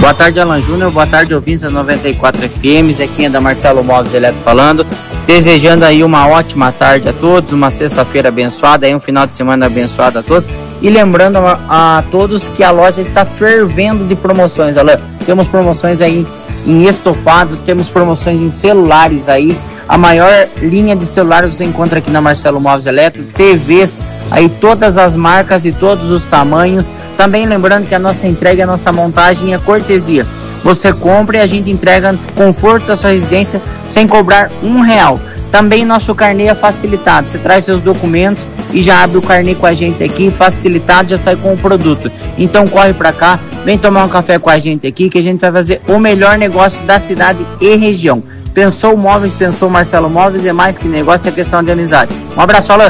Boa tarde, Alan Júnior. Boa tarde, ouvintes da 94 FM. Zequinha da Marcelo Móveis Eletro falando. Desejando aí uma ótima tarde a todos, uma sexta-feira abençoada, aí um final de semana abençoado a todos. E lembrando a todos que a loja está fervendo de promoções, Alan. Temos promoções aí em estofados, temos promoções em celulares aí. A maior linha de celulares você encontra aqui na Marcelo Móveis Eletro, TVs, aí todas as marcas e todos os tamanhos. Também lembrando que a nossa entrega, a nossa montagem é cortesia. Você compra e a gente entrega conforto da sua residência sem cobrar R$1. Também nosso carnê é facilitado. Você traz seus documentos e já abre o carnê com a gente aqui, facilitado, já sai com o produto. Então corre pra cá, vem tomar um café com a gente aqui, que a gente vai fazer o melhor negócio da cidade e região. Pensou Móveis, pensou Marcelo Móveis, é mais que negócio, é questão de amizade. Um abraço, Alan.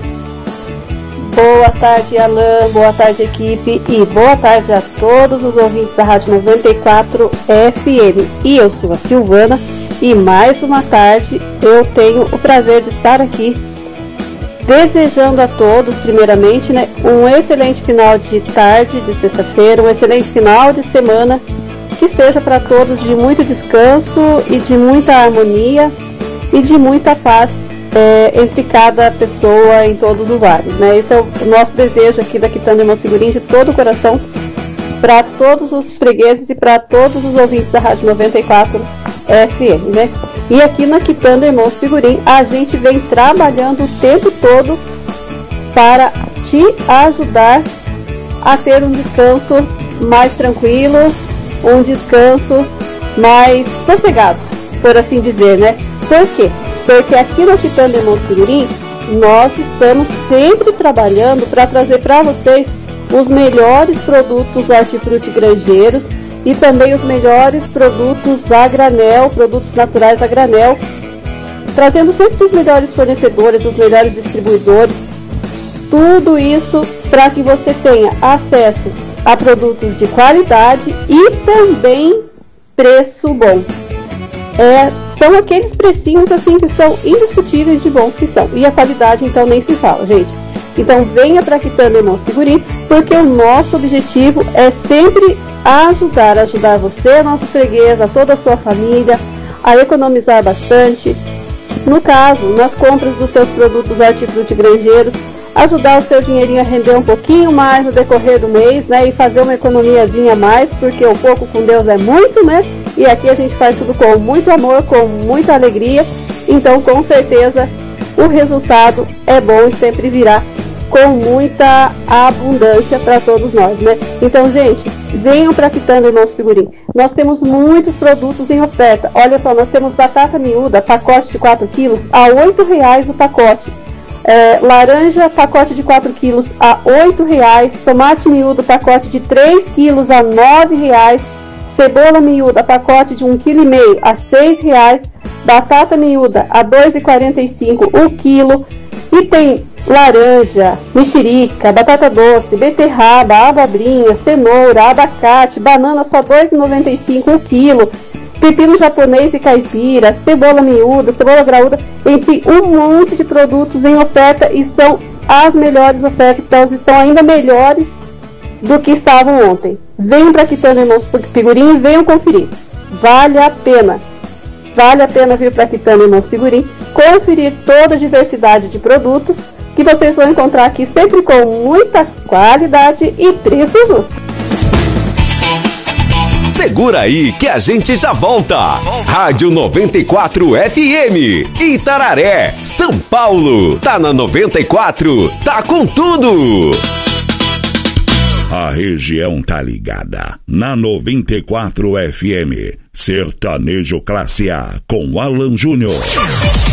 Boa tarde, Alan, boa tarde, equipe, e boa tarde a todos os ouvintes da Rádio 94 FM. E eu sou a Silvana, e mais uma tarde eu tenho o prazer de estar aqui, desejando a todos, primeiramente, um excelente final de tarde, de sexta-feira, um excelente final de semana, que seja para todos de muito descanso e de muita harmonia e de muita paz entre cada pessoa em todos os lares, né? Esse é o nosso desejo aqui da Quitanda Irmãos Figurim, de todo o coração, para todos os fregueses e para todos os ouvintes da Rádio 94 FM, né? E aqui na Quitanda Irmãos Figurim a gente vem trabalhando o tempo todo para te ajudar a ter um descanso mais tranquilo, um descanso mais sossegado, por assim dizer, né? Por quê? Porque aqui no Quitanda Irmãos Figurim nós estamos sempre trabalhando para trazer para vocês os melhores produtos hortifruti granjeiros e também os melhores produtos a granel, produtos naturais a granel, trazendo sempre os melhores fornecedores, os melhores distribuidores, tudo isso para que você tenha acesso a produtos de qualidade e também preço bom. São aqueles precinhos assim que são indiscutíveis de bons que são. E a qualidade então nem se fala, gente. Então venha para Quitanda Irmãos Figurim, porque o nosso objetivo é sempre ajudar você, a nossa freguesa, toda a sua família, a economizar bastante. No caso, nas compras dos seus produtos hortifruti granjeiros, ajudar o seu dinheirinho a render um pouquinho mais no decorrer do mês, né? E fazer uma economiazinha a mais, porque o pouco com Deus é muito, né? E aqui a gente faz tudo com muito amor, com muita alegria. Então, com certeza, o resultado é bom e sempre virá com muita abundância para todos nós, né? Então, gente, venham para Quitanda Irmãos Figurim. Nós temos muitos produtos em oferta. Olha só, nós temos batata miúda, pacote de 4 quilos, a R$8 o pacote. Laranja, pacote de 4 quilos a R$8. Tomate miúdo, pacote de 3 quilos a R$9. Cebola miúda, pacote de 1,5 kg a R$6. Batata miúda a R$2,45 o quilo. E tem laranja, mexerica, batata doce, beterraba, abobrinha, cenoura, abacate, banana só R$2,95 o quilo. Pepino japonês e caipira, cebola miúda, cebola graúda, enfim, um monte de produtos em oferta, e são as melhores ofertas, estão ainda melhores do que estavam ontem. Venham para Quitanda Irmãos Figurim e venham conferir. Vale a pena vir para Quitanda Irmãos Figurim, conferir toda a diversidade de produtos que vocês vão encontrar aqui, sempre com muita qualidade e preço justo. Segura aí que a gente já volta. Rádio 94 FM, Itararé, São Paulo. Tá na 94, tá com tudo. A região tá ligada na 94 FM. Sertanejo Classe A com Alan Júnior.